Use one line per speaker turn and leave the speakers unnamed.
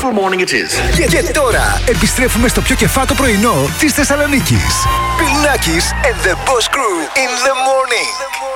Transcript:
beautiful morning it is.
Και τώρα επιστρέφουμε στο πιο κεφάτο πρωινό της Θεσσαλονίκης. Πιλνάκης and the Boss Crew in the morning.